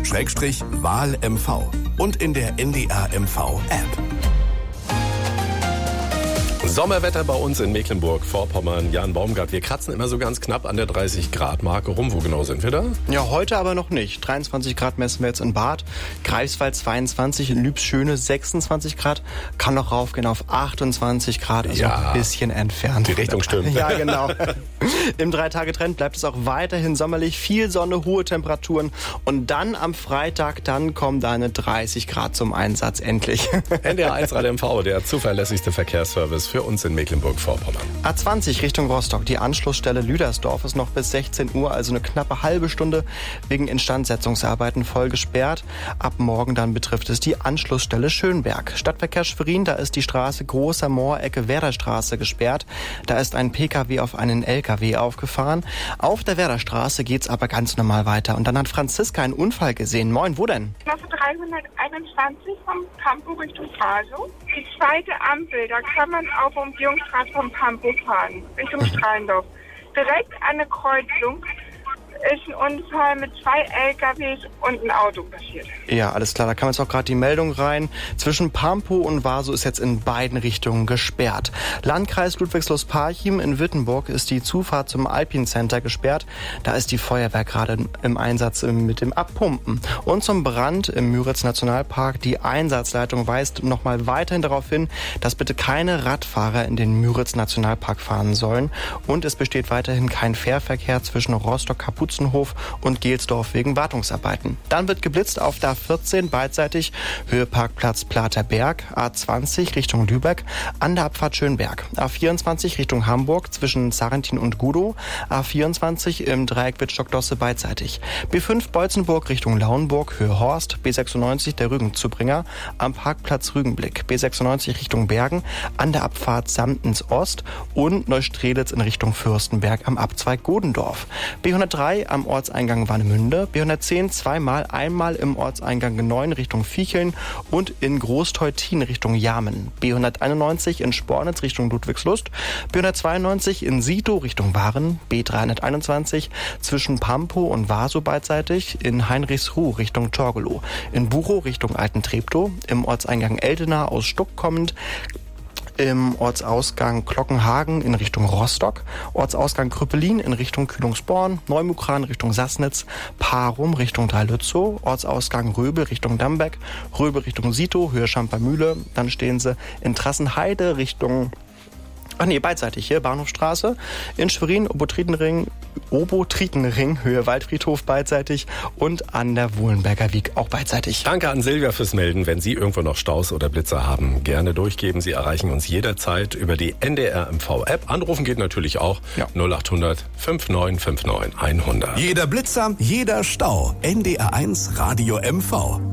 ndr.de/wahlmv und in der NDR MV App. Sommerwetter bei uns in Mecklenburg-Vorpommern. Jan Baumgart, wir kratzen immer so ganz knapp an der 30-Grad-Marke rum. Wo genau sind wir da? Ja, heute aber noch nicht. 23 Grad messen wir jetzt in Barth, Greifswald 22, in Lübschöne 26 Grad, kann noch raufgehen auf 28 Grad, also noch ein bisschen entfernt. Die Richtung stimmt. Ja, genau. Im 3-Tage-Trend bleibt es auch weiterhin sommerlich, viel Sonne, hohe Temperaturen und dann am Freitag, dann kommen deine 30 Grad zum Einsatz, endlich. NDR 1 Radio MV, der zuverlässigste Verkehrsservice für uns in Mecklenburg-Vorpommern. A20 Richtung Rostock. Die Anschlussstelle Lüdersdorf ist noch bis 16 Uhr, also eine knappe halbe Stunde wegen Instandsetzungsarbeiten voll gesperrt. Ab morgen dann betrifft es die Anschlussstelle Schönberg. Stadtverkehr Schwerin, da ist die Straße Großer Moor, Ecke Werderstraße gesperrt. Da ist ein PKW auf einen LKW aufgefahren. Auf der Werderstraße geht's aber ganz normal weiter. Und dann hat Franziska einen Unfall gesehen. Moin, wo denn? Klasse 321 vom Pampo Richtung Faso. Die zweite Ampel, da kann man auf Umgehungsstraße vom Pampo fahren, Richtung Strahlendorf. Direkt an der Kreuzung ist ein Unfall mit 2 LKWs und ein Auto passiert. Ja, alles klar, da kam jetzt auch gerade die Meldung rein. Zwischen Pampo und Vaso ist jetzt in beiden Richtungen gesperrt. Landkreis Ludwigslust-Parchim in Wittenburg ist die Zufahrt zum Alpine Center gesperrt. Da ist die Feuerwehr gerade im Einsatz mit dem Abpumpen. Und zum Brand im Müritz-Nationalpark. Die Einsatzleitung weist nochmal weiterhin darauf hin, dass bitte keine Radfahrer in den Müritz-Nationalpark fahren sollen. Und es besteht weiterhin kein Fährverkehr zwischen Rostock-Kaputzenhof und Gelsdorf wegen Wartungsarbeiten. Dann wird geblitzt auf der A14 beidseitig Höheparkplatz Platerberg, A20 Richtung Lübeck, an der Abfahrt Schönberg, A24 Richtung Hamburg zwischen Sarrentin und Gudow, A24 im Dreieck Wittstock-Dosse beidseitig, B5 Beutzenburg Richtung Lauenburg, Höhe Horst, B96 der Rügenzubringer, am Parkplatz Rügenblick, B96 Richtung Bergen, an der Abfahrt Samtens Ost und Neustrelitz in Richtung Fürstenberg am Abzweig Godendorf, B103 am Ortseingang Warnemünde, B110 einmal im Ortseingang 9 Richtung Viecheln und in Großteutin Richtung Jamen, B191 in Spornitz Richtung Ludwigslust, B192 in Sito Richtung Waren, B321 zwischen Pampo und Vaso beidseitig, in Heinrichsruh Richtung Torgelow, in Buchow Richtung Altentreptow, im Ortseingang Eldena aus Stuck kommend, im Ortsausgang Glockenhagen in Richtung Rostock, Ortsausgang Krüppelin in Richtung Kühlungsborn, Neumukran Richtung Sassnitz, Parum Richtung Dreilützow, Ortsausgang Röbel Richtung Dambeck, Röbel Richtung Sito, Höhe Schampermühle, dann stehen sie in Trassenheide Richtung beidseitig hier, Bahnhofstraße, in Schwerin, Obotritenring, Höhe Waldfriedhof beidseitig und an der Wohlenberger Wiek auch beidseitig. Danke an Silvia fürs Melden. Wenn Sie irgendwo noch Staus oder Blitzer haben, gerne durchgeben. Sie erreichen uns jederzeit über die NDR MV App. Anrufen geht natürlich auch. 0800 5959 100. Jeder Blitzer, jeder Stau. NDR 1 Radio MV.